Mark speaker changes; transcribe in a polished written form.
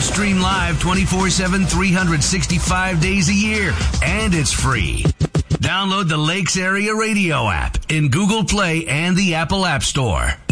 Speaker 1: stream live 24/7, 365 days a year. And it's free. Download the Lakes Area Radio app in Google Play and the Apple App Store.